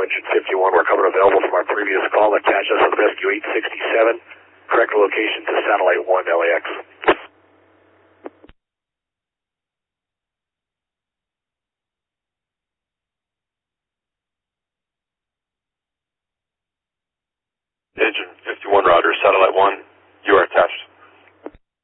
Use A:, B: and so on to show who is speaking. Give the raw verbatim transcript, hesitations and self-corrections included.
A: Engine fifty-one, we're coming available from our previous call. Attach us on Rescue eight sixty-seven. Correct location to Satellite one L A X.
B: Engine fifty-one, roger. Satellite one.